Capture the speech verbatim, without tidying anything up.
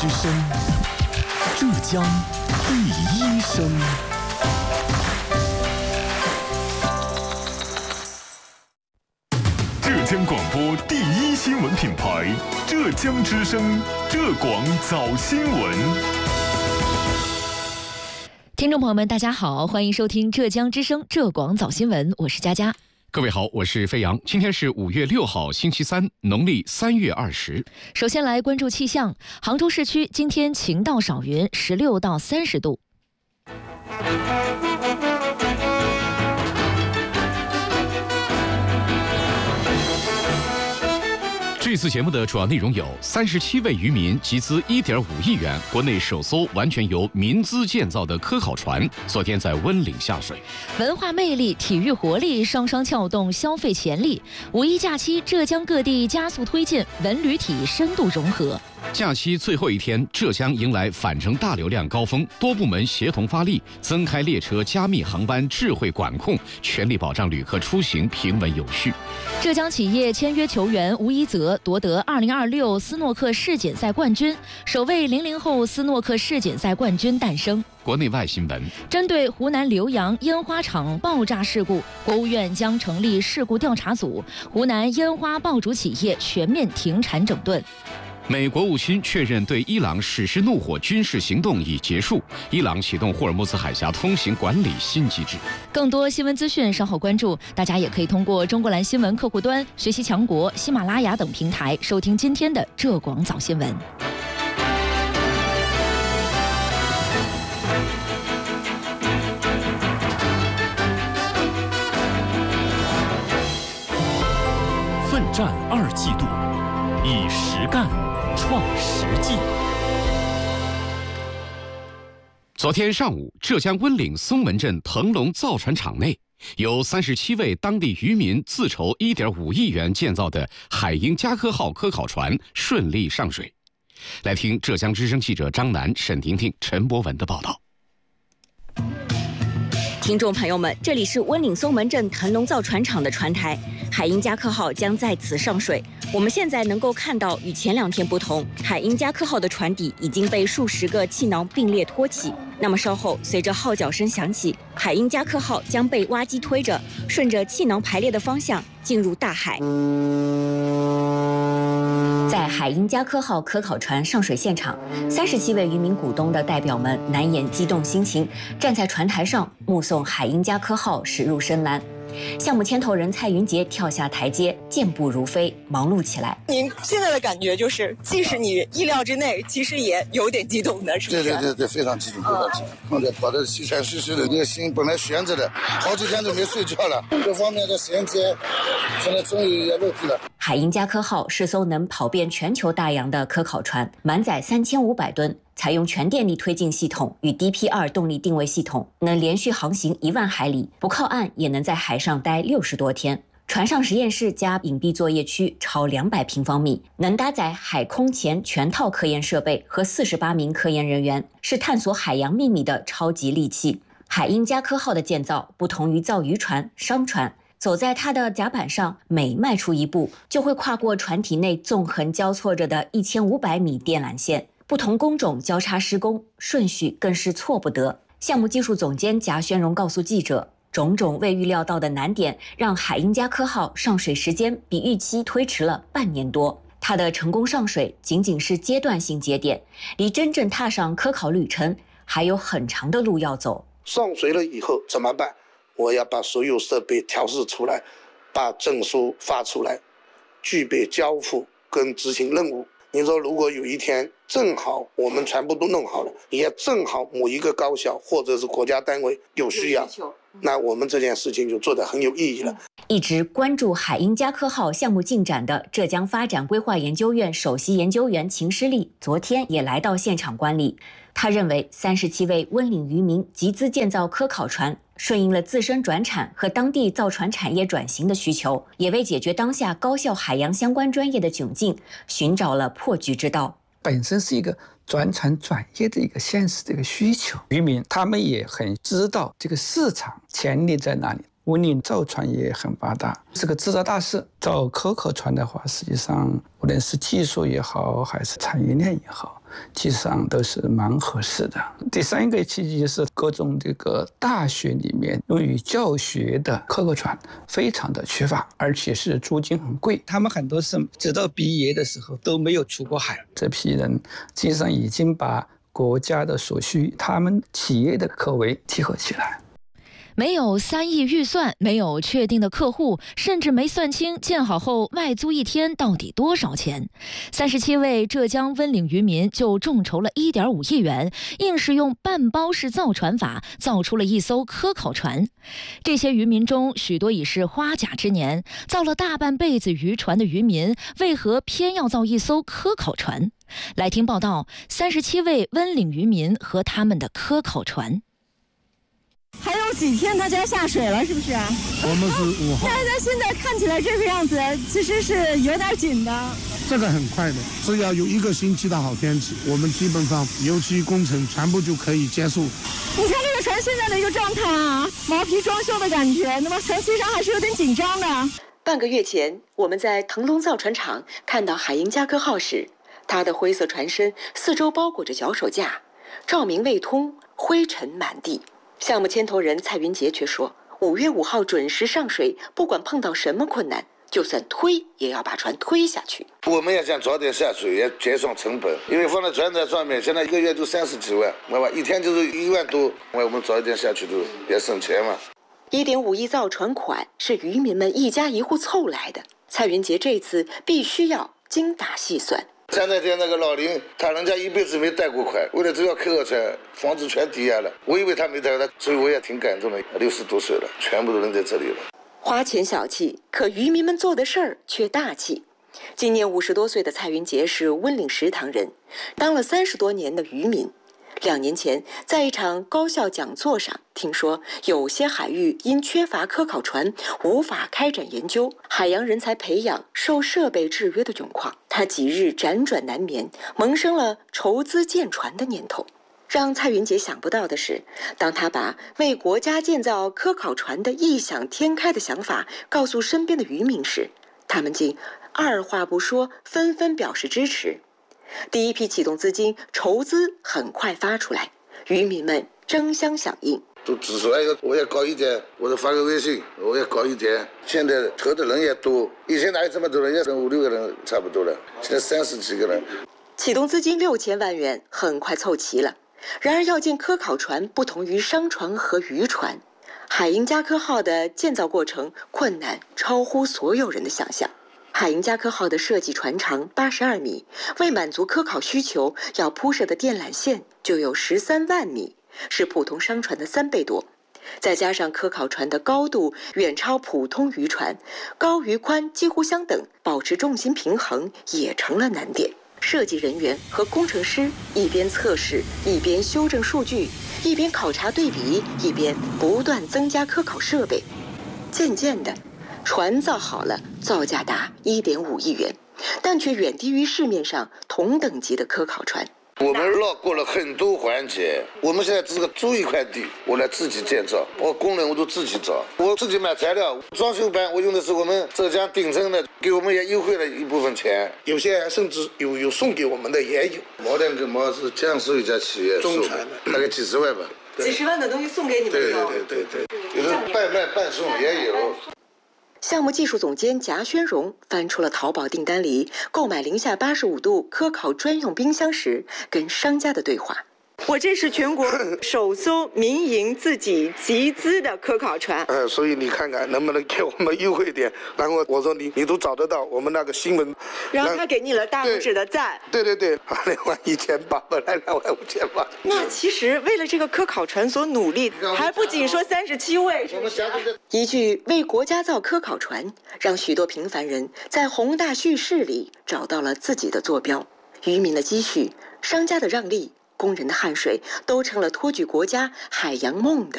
之声，浙江第一声。浙江广播第一新闻品牌，浙江之声，浙广早新闻。 听众朋友们，大家好，欢迎收听浙江之声浙广早新闻，我是佳佳。 各位好，我是飞扬。今天是五月六号，星期三，农历三月二十。 首先来关注气象，杭州市区今天晴到少云，十六到三十度。 这次节目的主要内容有：三十七位渔民集资一点五亿元，国内首艘完全由民资建造的科考船，昨天在温岭下水。 文化魅力、体育活力双双撬动消费潜力。五一假期，浙江各地加速推进文旅体深度融合。 假期最后一天，浙江迎来返程大流量高峰，多部门协同发力，增开列车加密航班智慧管控，全力保障旅客出行平稳有序。 浙江企业签约球员吴一泽夺得二零二六斯诺克世锦赛冠军，首位零零后斯诺克世锦赛冠军诞生。 国内外新闻： 针对湖南浏阳烟花厂爆炸事故，国务院将成立事故调查组，湖南烟花爆竹企业全面停产整顿。 美国务卿确认对伊朗实施怒火军事行动已结束，伊朗启动霍尔木兹海峡通行管理新机制。 更多新闻资讯稍后关注，大家也可以通过中国蓝新闻客户端、学习强国、喜马拉雅等平台收听今天的浙广早新闻。 奋战二季度，以实干创实际。 昨天上午，浙江温岭松门镇腾龙造船厂内，由三十七位当地渔民自筹一点五亿元建造的海鹰加科号科考船顺利上水。来听浙江之声记者张楠、沈婷婷、陈博文的报道。 听众朋友们，这里是温岭松门镇腾龙造船厂的船台，海鹰加科号将在此上水。我们现在能够看到，与前两天不同，海鹰加科号的船底已经被数十个气囊并列托起。那么稍后，随着号角声响起，海鹰加科号将被挖机推着，顺着气囊排列的方向进入大海。在海鹰加科号科考船上水现场，三十七位渔民股东的代表们难掩激动心情，站在船台上目送海鹰加科号驶入深蓝。项目牵头人蔡云杰跳下台阶，健步如飞，忙碌起来。 您现在的感觉就是，即使你意料之内，其实也有点激动的，是不是？ 对对对对，非常激动，非常激动。刚才跑得气喘吁吁的，那个心本来悬着的，好几天都没睡觉了。各方面的衔接，现在终于也落地了。 海鹰加科号是艘能跑遍全球大洋的科考船，满载三千五百吨。采用全电力推进系统与 D P 二 动力定位系统，能连续航行一万海里，不靠岸也能在海上待六十多天。船上实验室加隐蔽作业区超两百平方米，能搭载海空前全套科研设备和四十八名科研人员，是探索海洋秘密的超级利器。海鹰加科号的建造不同于造渔船、商船，走在它的甲板上，每迈出一步，就会跨过船体内纵横交错着的一千五百米电缆线。不同工种交叉施工，顺序更是错不得。项目技术总监贾宣荣告诉记者，种种未预料到的难点让海鹰加科号上水时间比预期推迟了半年多。它的成功上水仅仅是阶段性节点，离真正踏上科考旅程还有很长的路要走。 上水了以后怎么办？我要把所有设备调试出来，把证书发出来，具备交付跟执行任务。你说如果有一天正好我们全部都弄好了，也正好某一个高校或者是国家单位有需要，那我们这件事情就做得很有意义了。 一直关注海鹰加科号项目进展的浙江发展规划研究院首席研究员秦诗丽昨天也来到现场观礼。他认为三十七位温岭渔民集资建造科考船，顺应了自身转产和当地造船产业转型的需求，也为解决当下高校海洋相关专业的窘境寻找了破局之道。 本身是一个转产转业的一个现实的一个需求，渔民他们也很知道这个市场潜力在哪里， 温岭造船也很发达，是个制造大市。造科考船的话，实际上无论是技术也好，还是产业链也好，其实上都是蛮合适的。第三个契机是各种这个大学里面用于教学的科考船非常的缺乏，而且是租金很贵。他们很多是直到毕业的时候都没有出过海。这批人实际上已经把国家的所需，他们企业的口味集合起来。 没有三亿预算，没有确定的客户，甚至没算清建好后外租一天到底多少钱。三十七位浙江温岭渔民就众筹了 一点五亿元，硬是用半包式造船法造出了一艘科考船。这些渔民中，许多已是花甲之年，造了大半辈子渔船的渔民，为何偏要造一艘科考船？来听报道：三十七位温岭渔民和他们的科考船。 还有几天它就要下水了，是不是啊？ 我们是五号。 大家现在看起来这个样子，其实是有点紧的。 这个很快的，只要有一个星期的好天气，我们基本上油漆工程全部就可以结束。 你看这个船现在的一个状态啊，毛坯装修的感觉，那么船期上还是有点紧张的。 半个月前，我们在腾龙造船厂看到海鹰加科号时，它的灰色船身四周包裹着脚手架，照明未通，灰尘满地。项目牵头人蔡云杰却说，五月五号准时上水，不管碰到什么困难，就算推也要把船推下去。 我们也想早点下水，也节省成本，因为放在船在上面，现在一个月就三十几万，知道吧？一天就是一万多，我们早一点下去就也省钱嘛。 一点五亿造船款是渔民们一家一户凑来的，蔡云杰这次必须要精打细算。 前两天那个老林，他人家一辈子没贷过款，为了这要科考船，房子全抵押了。我以为他没贷了，所以我也挺感动的。六十多岁了，全部都扔在这里了。 花钱小气，可渔民们做的事儿却大气。今年五十多岁的蔡云杰是温岭石塘人，当了三十多年的渔民。两年前，在一场高校讲座上，听说有些海域因缺乏科考船，无法开展研究，海洋人才培养受设备制约的窘况。他几日辗转难眠，萌生了筹资建船的念头。让蔡云杰想不到的是，当他把为国家建造科考船的异想天开的想法告诉身边的渔民时，他们竟二话不说，纷纷表示支持。第一批启动资金筹资很快发出来，渔民们争相响应， 都指出哎呦，我也搞一点，我就发个微信，我也搞一点。现在筹的人也多，以前哪有这么多人？也五六个人差不多了，现在三十几个人。 启动资金六千万元很快凑齐了。然而，要建科考船不同于商船和渔船，海鹰加科号的建造过程困难超乎所有人的想象。海鹰加科号的设计船长八十二米，为满足科考需求，要铺设的电缆线就有十三万米，是普通商船的三倍多。再加上科考船的高度远超普通渔船，高于宽几乎相等，保持重心平衡也成了难点。设计人员和工程师一边测试，一边修正数据，一边考察对比，一边不断增加科考设备。渐渐的，船造好了，造价达 一点五亿元，但却远低于市面上同等级的科考船。 我们绕过了很多环节，我们现在只是个租一块地，我来自己建造，我工人我都自己找，我自己买材料，装修班我用的是我们浙江鼎铮的，给我们也优惠了一部分钱，有些甚至有有送给我们的也有。毛两根毛是江苏一家企业中传的，大概几十万吧。 几十万的东西送给你们对对对对对，有的半卖半送也有。 项目技术总监贾宣荣翻出了淘宝订单里购买零下八十五度科考专用冰箱时跟商家的对话。 我这是全国首艘民营自己集资的科考船， 呃，所以你看看能不能给我们优惠点。然后我说你你都找得到我们那个新闻， 然后他给你了大拇指的赞。 对对对，两万一千八，本来两万五千八。 那其实为了这个科考船所努力，还不仅说三十七位，是不是？ 一句为国家造科考船，让许多平凡人在宏大叙事里找到了自己的坐标。渔民的积蓄，商家的让利，工人的汗水，都成了托举国家海洋梦的